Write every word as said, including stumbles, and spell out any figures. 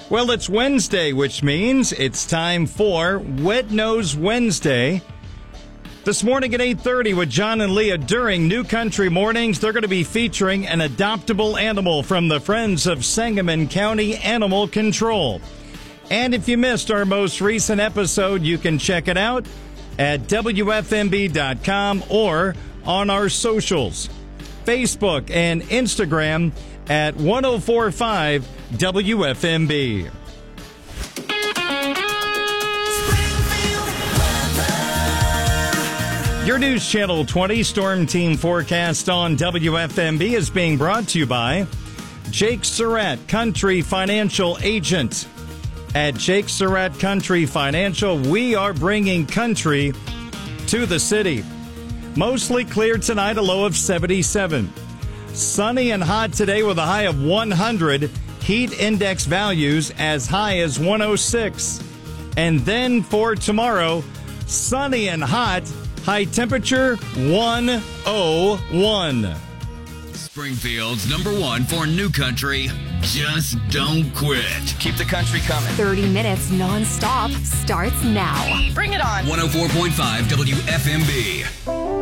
Well, it's Wednesday, which means it's time for Wet Nose Wednesday. This morning at eight thirty with John and Leah during New Country Mornings, they're going to be featuring an adoptable animal from the Friends of Sangamon County Animal Control. And if you missed our most recent episode, you can check it out at W F M B dot com or on our socials, Facebook and Instagram at one oh four point five W F M B. Your News Channel twenty Storm Team forecast on W F M B is being brought to you by Jake Surratt, Country Financial Agent. At Jake Surratt Country Financial, we are bringing country to the city. Mostly clear tonight, a low of seventy-seven. Sunny and hot today with a high of one hundred. Heat index values as high as one oh six. And then for tomorrow, sunny and hot, high temperature one oh one. Springfield's number one for new country. Just don't quit. Keep the country coming. thirty minutes nonstop starts now. Bring it on. one oh four point five W F M B.